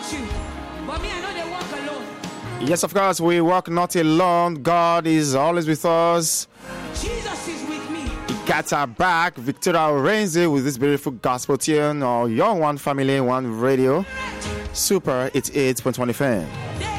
about you, but me, I know they walk alone. Yes, of course, we walk not alone. God is always with us. Jesus is with me. He got our back. Victoria Orenze with this beautiful gospel tune on your One Family, One Radio. Super, it's 8.20 FM.